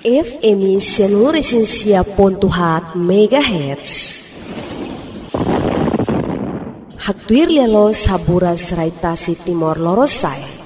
FM seluruh Indonesia pontuhat megahertz. Haktuir lialo sabura serai tasi timor lorosai.